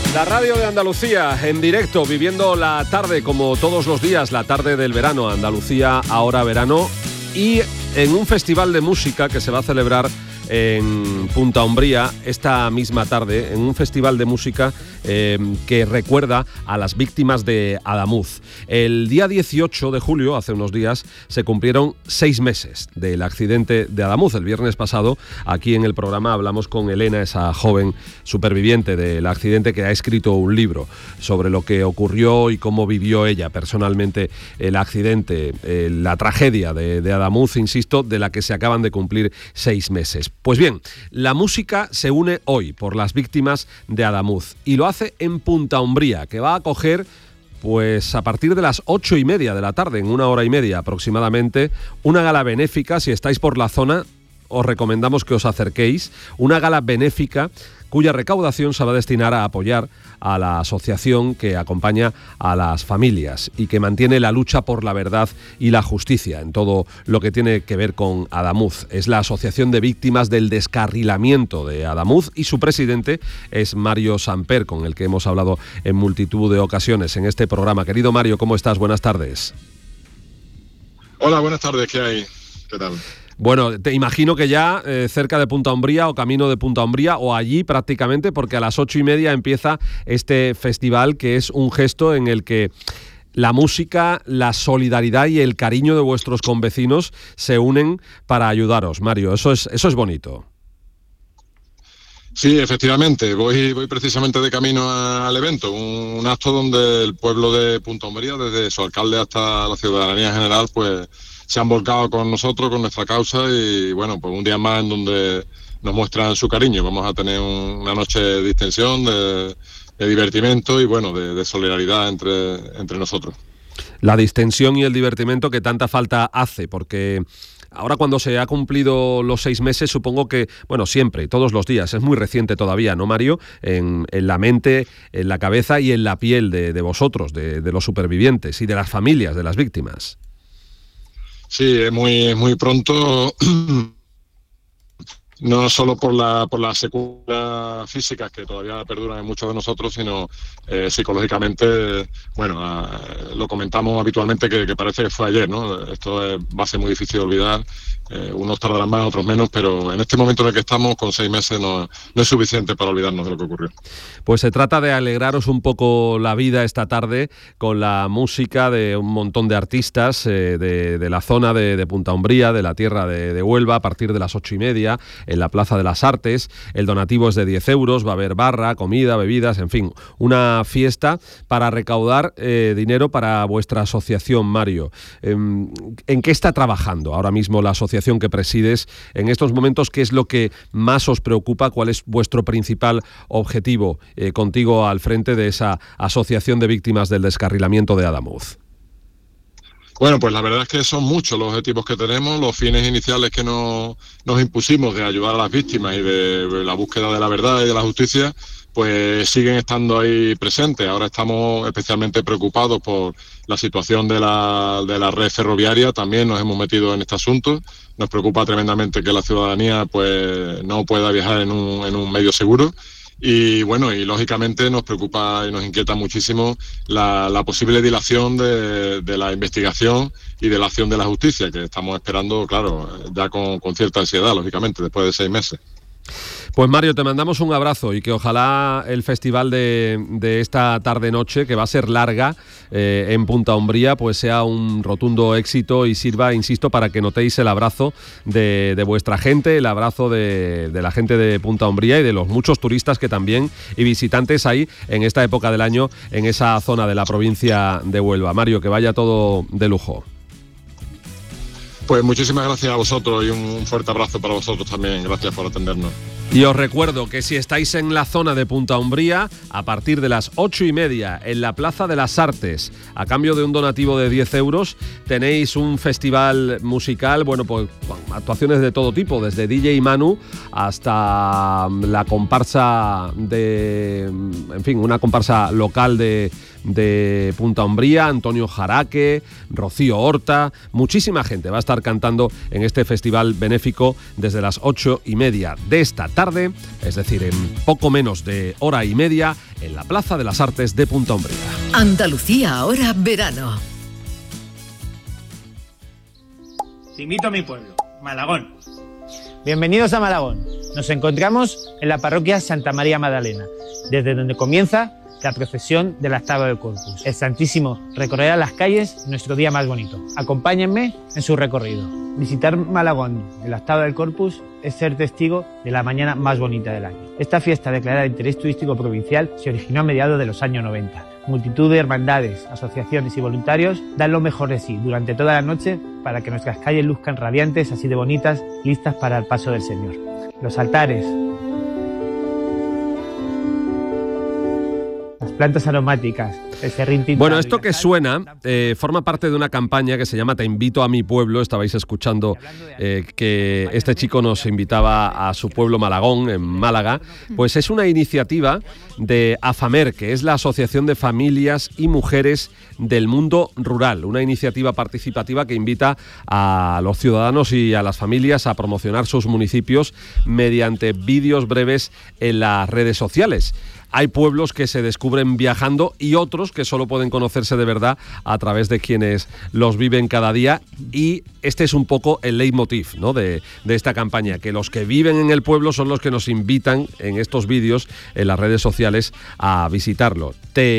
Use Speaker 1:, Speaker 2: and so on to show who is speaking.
Speaker 1: La radio de Andalucía en directo, viviendo la tarde como todos los días, la tarde del verano, Andalucía ahora verano, y en un festival de música que se va a celebrar en Punta Umbría esta misma tarde, en un festival de música que recuerda a las víctimas de Adamuz. El día 18 de julio, hace unos días, se cumplieron 6 meses del accidente de Adamuz. El viernes pasado, aquí en el programa, hablamos con Elena, esa joven superviviente del accidente que ha escrito un libro sobre lo que ocurrió y cómo vivió ella personalmente el accidente, la tragedia de Adamuz, insisto, de la que se acaban de cumplir 6 meses. Pues bien, la música se une hoy por las víctimas de Adamuz y lo hace en Punta Umbría, que va a acoger, pues a partir de las 8:30 de la tarde, en 1 hora y media aproximadamente, una gala benéfica. Si estáis por la zona, os recomendamos que os acerquéis. Una gala benéfica cuya recaudación se va a destinar a apoyar a la asociación que acompaña a las familias y que mantiene la lucha por la verdad y la justicia en todo lo que tiene que ver con Adamuz. Es la Asociación de Víctimas del Descarrilamiento de Adamuz y su presidente es Mario Samper, con el que hemos hablado en multitud de ocasiones en este programa. Querido Mario, ¿cómo estás? Buenas tardes.
Speaker 2: Hola, buenas tardes, ¿qué hay? ¿Qué tal?
Speaker 1: Bueno, te imagino que ya cerca de Punta Umbría o camino de Punta Umbría o allí prácticamente, porque a las 8:30 empieza este festival, que es un gesto en el que la música, la solidaridad y el cariño de vuestros convecinos se unen para ayudaros. Mario, eso es bonito.
Speaker 2: Sí, efectivamente, voy precisamente de camino al evento, un acto donde el pueblo de Punta Umbría, desde su alcalde hasta la ciudadanía en general, pues se han volcado con nosotros, con nuestra causa, y bueno, pues un día más en donde nos muestran su cariño. Vamos a tener una noche de distensión, de divertimento y bueno, de solidaridad entre nosotros.
Speaker 1: La distensión y el divertimento que tanta falta hace, porque ahora cuando se ha cumplido los 6 meses, supongo que, bueno, siempre, todos los días, es muy reciente todavía, ¿no, Mario? En la mente, en la cabeza y en la piel de vosotros, de los supervivientes y de las familias de las víctimas.
Speaker 2: Sí, es muy pronto, no solo por las secuelas físicas que todavía perduran en muchos de nosotros, sino psicológicamente, bueno, lo comentamos habitualmente que parece que fue ayer, ¿no? Esto va a ser muy difícil de olvidar, unos tardarán más, otros menos, pero en este momento en el que estamos, con 6 meses, no es suficiente para olvidarnos de lo que ocurrió.
Speaker 1: Pues se trata de alegraros un poco la vida esta tarde con la música de un montón de artistas de la zona de Punta Umbría, de la tierra de Huelva, a partir de las 8:30, en la Plaza de las Artes. El donativo es de 10 euros, va a haber barra, comida, bebidas, en fin, una fiesta para recaudar dinero para vuestra asociación, Mario. ¿En qué está trabajando ahora mismo la asociación que presides en estos momentos? ¿Qué es lo que más os preocupa? ¿Cuál es vuestro principal objetivo contigo al frente de esa Asociación de Víctimas del Descarrilamiento de Adamuz?
Speaker 2: Bueno, pues la verdad es que son muchos los objetivos que tenemos, los fines iniciales que nos impusimos de ayudar a las víctimas y de la búsqueda de la verdad y de la justicia, pues siguen estando ahí presentes. Ahora estamos especialmente preocupados por la situación de la red ferroviaria, también nos hemos metido en este asunto. Nos preocupa tremendamente que la ciudadanía pues no pueda viajar en un medio seguro. Y bueno, y lógicamente nos preocupa y nos inquieta muchísimo la posible dilación de la investigación y de la acción de la justicia, que estamos esperando, claro, ya con cierta ansiedad, lógicamente, después de 6 meses.
Speaker 1: Pues Mario, te mandamos un abrazo y que ojalá el festival de esta tarde-noche, que va a ser larga en Punta Umbría, pues sea un rotundo éxito y sirva, insisto, para que notéis el abrazo de vuestra gente, el abrazo de la gente de Punta Umbría y de los muchos turistas que también y visitantes hay en esta época del año en esa zona de la provincia de Huelva. Mario, que vaya todo de lujo.
Speaker 2: Pues muchísimas gracias a vosotros y un fuerte abrazo para vosotros también. Gracias por atendernos.
Speaker 1: Y os recuerdo que si estáis en la zona de Punta Umbría, a partir de las 8:30 en la Plaza de las Artes, a cambio de un donativo de 10 euros, tenéis un festival musical, bueno, pues actuaciones de todo tipo, desde DJ Manu hasta la comparsa una comparsa local de de Punta Umbría, Antonio Jaraque, Rocío Horta, muchísima gente va a estar cantando en este festival benéfico desde las 8:30 de esta tarde, es decir, en poco menos de hora y media, en la Plaza de las Artes de Punta Umbría.
Speaker 3: Andalucía ahora verano.
Speaker 4: Te invito a mi pueblo, Malagón.
Speaker 5: Bienvenidos a Malagón. Nos encontramos en la parroquia Santa María Magdalena, desde donde comienza la procesión del octavo del Corpus. El Santísimo recorrerá las calles nuestro día más bonito. Acompáñenme en su recorrido. Visitar Malagón, el octavo del Corpus, es ser testigo de la mañana más bonita del año. Esta fiesta declarada de interés turístico provincial se originó a mediados de los años 90. Multitud de hermandades, asociaciones y voluntarios dan lo mejor de sí durante toda la noche para que nuestras calles luzcan radiantes, así de bonitas, listas para el paso del Señor. Los altares, las plantas aromáticas, el serrín tintado.
Speaker 1: Bueno, esto que suena forma parte de una campaña que se llama Te invito a mi pueblo. Estabais escuchando que este chico nos invitaba a su pueblo Malagón, en Málaga. Pues es una iniciativa de AFAMER, que es la Asociación de Familias y Mujeres del Mundo Rural. Una iniciativa participativa que invita a los ciudadanos y a las familias a promocionar sus municipios mediante vídeos breves en las redes sociales. Hay pueblos que se descubren viajando y otros que solo pueden conocerse de verdad a través de quienes los viven cada día, y este es un poco el leitmotiv, ¿no?, de esta campaña, que los que viven en el pueblo son los que nos invitan en estos vídeos en las redes sociales a visitarlo.